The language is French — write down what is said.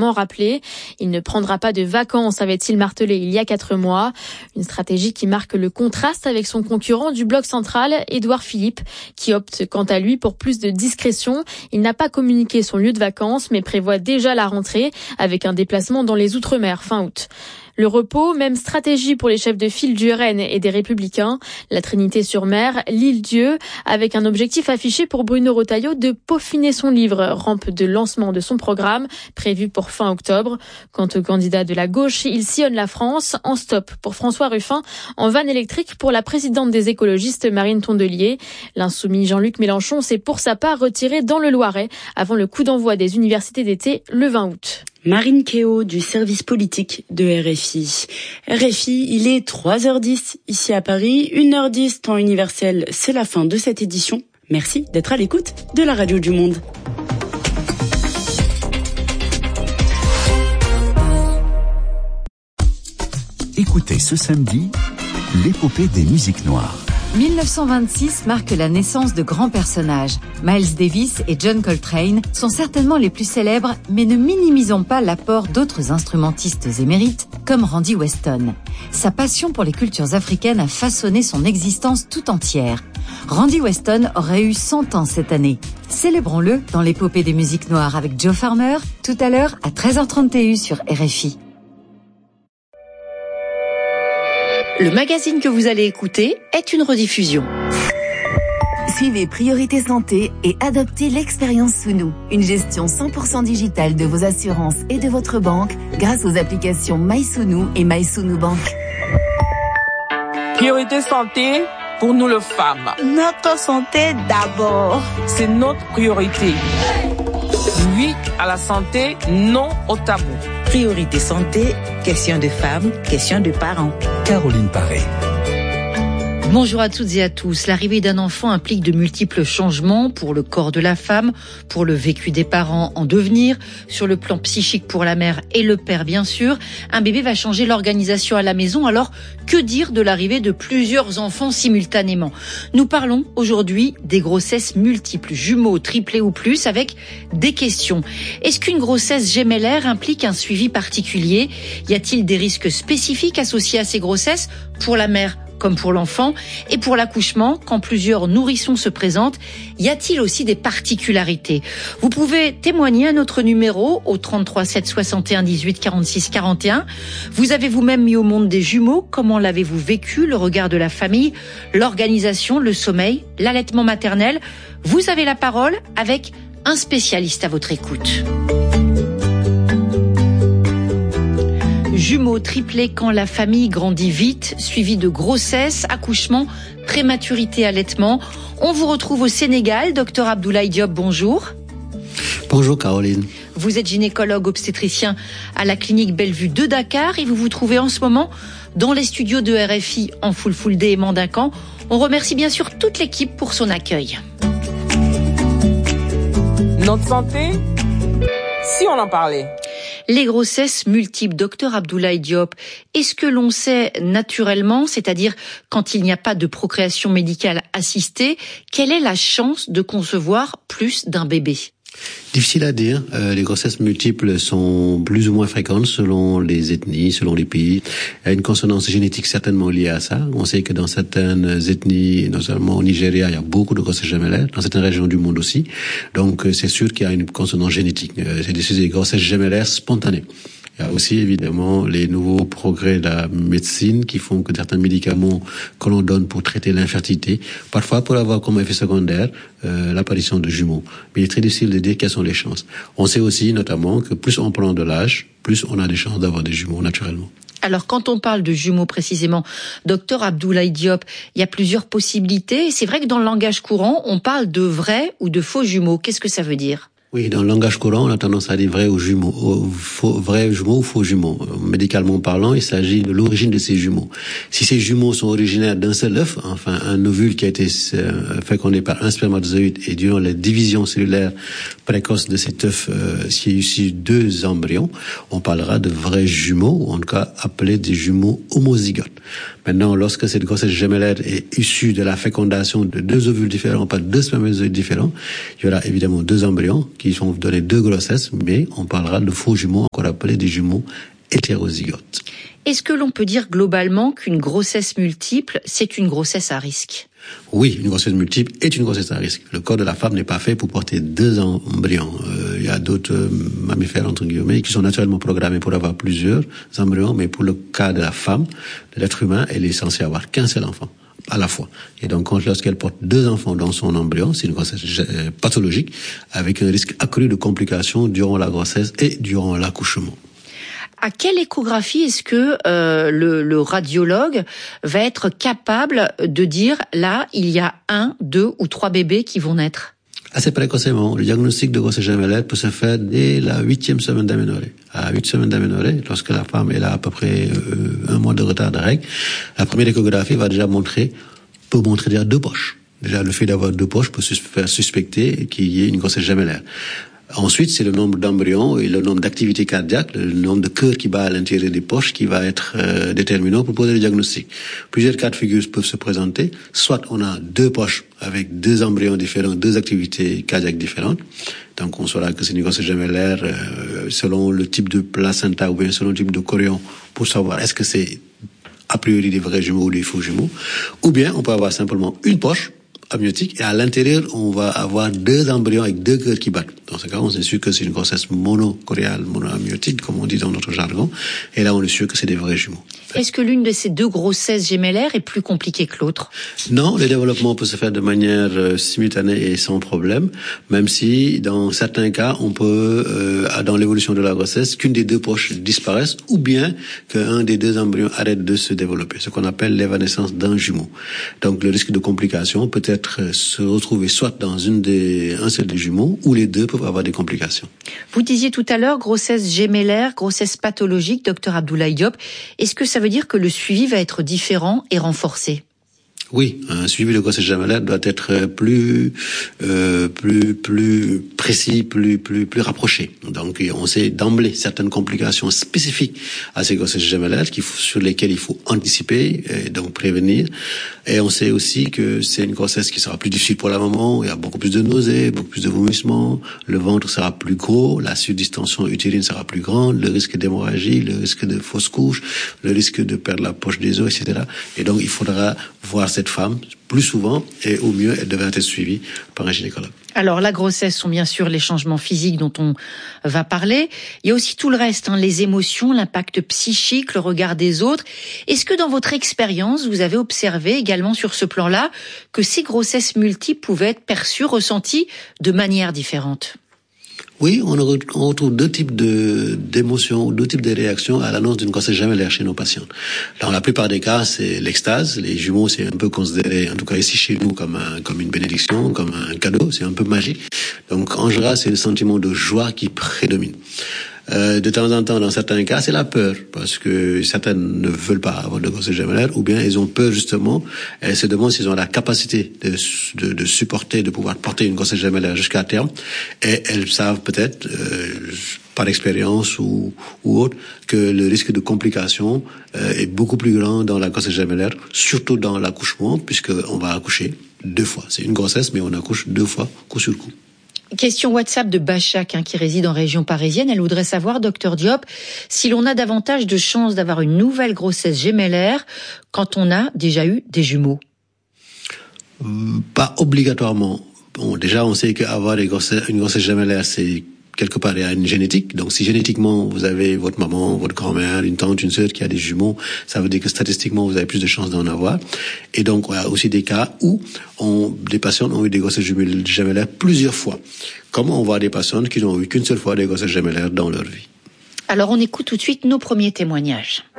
récemment rappelé. Il ne prendra pas de vacances, avait-il martelé il y a 4 mois. Une stratégie qui marque le contraste avec son concurrent du bloc central, Édouard Philippe, qui opte quant à lui pour plus de discrétion. Il n'a pas communiqué son lieu de vacances, mais prévoit déjà la rentrée avec un déplacement dans les Outre-mer fin août. Le repos, même stratégie pour les chefs de file du RN et des Républicains. La Trinité-sur-Mer, l'Île-Dieu, avec un objectif affiché pour Bruno Retailleau de peaufiner son livre, rampe de lancement de son programme, prévu pour fin octobre. Quant au candidat de la gauche, il sillonne la France en stop pour François Ruffin, en vanne électrique pour la présidente des écologistes Marine Tondelier. L'insoumis Jean-Luc Mélenchon s'est pour sa part retiré dans le Loiret avant le coup d'envoi des universités d'été le 20 août. Marine Kéo du service politique de RFI. RFI, il est 3h10 ici à Paris, 1h10 temps universel, c'est la fin de cette édition. Merci d'être à l'écoute de la radio du monde. Écoutez ce samedi, l'épopée des musiques noires. 1926 marque la naissance de grands personnages. Miles Davis et John Coltrane sont certainement les plus célèbres, mais ne minimisons pas l'apport d'autres instrumentistes émérites, comme Randy Weston. Sa passion pour les cultures africaines a façonné son existence tout entière. Randy Weston aurait eu 100 ans cette année. Célébrons-le dans l'épopée des musiques noires avec Joe Farmer, tout à l'heure à 13h30 TU sur RFI. Le magazine que vous allez écouter est une rediffusion. Suivez Priorité Santé et adoptez l'expérience sous nous. Une gestion 100% digitale de vos assurances et de votre banque grâce aux applications MySounou et MySounou Bank. Priorité Santé pour nous les femmes. Notre santé d'abord. C'est notre priorité. Oui à la santé, non au tabou. Priorité Santé, question de femmes, question de parents. Caroline Paré. Bonjour à toutes et à tous. L'arrivée d'un enfant implique de multiples changements pour le corps de la femme, pour le vécu des parents en devenir, sur le plan psychique pour la mère et le père bien sûr. Un bébé va changer l'organisation à la maison, alors que dire de l'arrivée de plusieurs enfants simultanément ? Nous parlons aujourd'hui des grossesses multiples, jumeaux, triplés ou plus, avec des questions. Est-ce qu'une grossesse gémellaire implique un suivi particulier ? Y a-t-il des risques spécifiques associés à ces grossesses pour la mère comme pour l'enfant, et pour l'accouchement, quand plusieurs nourrissons se présentent, y a-t-il aussi des particularités ? Vous pouvez témoigner à notre numéro au 33 7 61 18 46 41. Vous avez vous-même mis au monde des jumeaux, comment l'avez-vous vécu, le regard de la famille, l'organisation, le sommeil, l'allaitement maternel ? Vous avez la parole avec un spécialiste à votre écoute. Jumeaux, triplés quand la famille grandit vite, suivi de grossesse, accouchement, prématurité, allaitement. On vous retrouve au Sénégal. Docteur Abdoulaye Diop, bonjour. Bonjour Caroline. Vous êtes gynécologue obstétricien à la clinique Bellevue de Dakar et vous vous trouvez en ce moment dans les studios de RFI en Full Day et Mandacan. On remercie bien sûr toute l'équipe pour son accueil. Notre santé, si on en parlait. Les grossesses multiples, docteur Abdoulaye Diop, est-ce que l'on sait naturellement, c'est-à-dire quand il n'y a pas de procréation médicale assistée, quelle est la chance de concevoir plus d'un bébé ? Difficile à dire. Les grossesses multiples sont plus ou moins fréquentes selon les ethnies, selon les pays. Il y a une consonance génétique certainement liée à ça. On sait que dans certaines ethnies, notamment au Nigeria, il y a beaucoup de grossesses gemellaires, dans certaines régions du monde aussi. Donc c'est sûr qu'il y a une consonance génétique. C'est des grossesses gemellaires spontanées. Il y a aussi évidemment les nouveaux progrès de la médecine qui font que certains médicaments que l'on donne pour traiter l'infertilité, parfois pour avoir comme effet secondaire l'apparition de jumeaux. Mais il est très difficile de dire quelles sont les chances. On sait aussi notamment que plus on prend de l'âge, plus on a des chances d'avoir des jumeaux naturellement. Alors, quand on parle de jumeaux précisément, docteur Abdoulaye Diop, il y a plusieurs possibilités. Et c'est vrai que dans le langage courant, on parle de vrais ou de faux jumeaux. Qu'est-ce que ça veut dire ? Oui, dans le langage courant, on a tendance à dire vrais jumeaux ou faux jumeaux. Médicalement parlant, il s'agit de l'origine de ces jumeaux. Si ces jumeaux sont originaires d'un seul œuf, enfin un ovule qui a été fécondé par un spermatozoïde et durant la division cellulaire précoce de cet œuf, s'il y a issu 2 embryons, on parlera de vrais jumeaux, ou en tout cas appelés des jumeaux homozygotes. Maintenant, lorsque cette grossesse gémellaire est issue de la fécondation de 2 ovules différents par 2 spermatozoïdes différents, il y aura évidemment 2 embryons qui vont donner 2 grossesses, mais on parlera de faux jumeaux, encore appelés des jumeaux hétérozygotes. Est-ce que l'on peut dire globalement qu'une grossesse multiple, c'est une grossesse à risque ? Oui, une grossesse multiple est une grossesse à risque. Le corps de la femme n'est pas fait pour porter 2 embryons. Il y a d'autres mammifères, entre guillemets, qui sont naturellement programmés pour avoir plusieurs embryons, mais pour le cas de la femme, de l'être humain, elle est censée avoir qu'un seul enfant à la fois. Et donc, lorsqu'elle porte 2 enfants dans son embryon, c'est une grossesse pathologique, avec un risque accru de complications durant la grossesse et durant l'accouchement. À quelle échographie est-ce que le radiologue va être capable de dire là, il y a 1, 2 ou 3 bébés qui vont naître ? Assez précocement. Le diagnostic de grossesse gemellaire peut se faire dès la 8e semaine d'aménorrhée. À 8 semaines d'aménorrhée, lorsque la femme est là à peu près 1 mois de retard de règles, la première échographie va déjà peut montrer déjà 2 poches. Déjà, le fait d'avoir 2 poches peut faire suspecter qu'il y ait une grossesse gemellaire. Ensuite, c'est le nombre d'embryons et le nombre d'activités cardiaques, le nombre de cœurs qui bat à l'intérieur des poches qui va être déterminant pour poser le diagnostic. Plusieurs cas de figure peuvent se présenter. Soit on a 2 poches avec 2 embryons différents, 2 activités cardiaques différentes. Donc on saura que c'est une grossesse gemellaire selon le type de placenta ou bien selon le type de chorion pour savoir est-ce que c'est a priori des vrais jumeaux ou des faux jumeaux. Ou bien on peut avoir simplement une poche amniotique et à l'intérieur on va avoir 2 embryons avec 2 cœurs qui battent. Dans ce cas, on est sûr que c'est une grossesse monochoriale, monoamniotique, comme on dit dans notre jargon. Et là, on est sûr que c'est des vrais jumeaux. Est-ce que l'une de ces 2 grossesses gémellaires est plus compliquée que l'autre ? Non, le développement peut se faire de manière simultanée et sans problème, même si dans certains cas, on peut, dans l'évolution de la grossesse, qu'une des 2 poches disparaisse ou bien qu'un des 2 embryons arrête de se développer, ce qu'on appelle l'évanescence d'un jumeau. Donc le risque de complication peut être se retrouver soit dans un seul des jumeaux ou les 2 peuvent avoir des complications. Vous disiez tout à l'heure grossesse gémellaire, grossesse pathologique, docteur Abdoulaye Diop. Est-ce que ça veut dire que le suivi va être différent et renforcé ? Oui, un suivi de grossesse gemellaire doit être plus précis, plus rapproché. Donc, on sait d'emblée certaines complications spécifiques à ces grossesses gemellaires sur lesquelles il faut anticiper et donc prévenir. Et on sait aussi que c'est une grossesse qui sera plus difficile pour la maman. Il y a beaucoup plus de nausées, beaucoup plus de vomissements. Le ventre sera plus gros, la surdistension utérine sera plus grande, le risque d'hémorragie, le risque de fausse couche, le risque de perdre la poche des os, etc. Et donc, il faudra voir cette femme plus souvent et au mieux, elle devrait être suivie par un gynécologue. Alors, la grossesse sont bien sûr les changements physiques dont on va parler. Il y a aussi tout le reste, les émotions, l'impact psychique, le regard des autres. Est-ce que dans votre expérience, vous avez observé également sur ce plan-là que ces grossesses multiples pouvaient être perçues, ressenties de manière différente ? Oui, on retrouve 2 types d'émotions, 2 types de réactions à l'annonce d'une grossesse gemellaire chez nos patients. Dans la plupart des cas, c'est l'extase. Les jumeaux, c'est un peu considéré, en tout cas ici chez nous, comme une bénédiction, comme un cadeau. C'est un peu magique. Donc, en général, c'est le sentiment de joie qui prédomine. De temps en temps, dans certains cas, c'est la peur, parce que certaines ne veulent pas avoir de grossesse gemellaire, ou bien elles ont peur justement, elles se demandent s'ils ont la capacité de supporter, de pouvoir porter une grossesse gemellaire jusqu'à terme, et elles savent peut-être, par expérience ou autre, que le risque de complications est beaucoup plus grand dans la grossesse gemellaire, surtout dans l'accouchement, puisqu'on va accoucher 2 fois. C'est une grossesse, mais on accouche 2 fois, coup sur coup. Question WhatsApp de Bachak, qui réside en région parisienne. Elle voudrait savoir, docteur Diop, si l'on a davantage de chances d'avoir une nouvelle grossesse gemellaire quand on a déjà eu des jumeaux. Pas obligatoirement. Bon, déjà, on sait qu'avoir une grossesse gemellaire, c'est quelque part, il y a une génétique. Donc, si génétiquement, vous avez votre maman, votre grand-mère, une tante, une sœur qui a des jumeaux, ça veut dire que statistiquement, vous avez plus de chances d'en avoir. Et donc, il y a aussi des cas où des patients ont eu des grossesses gemellaires plusieurs fois. Comme on voit des patients qui n'ont eu qu'une seule fois des grossesses gemellaires dans leur vie. Alors, on écoute tout de suite nos premiers témoignages.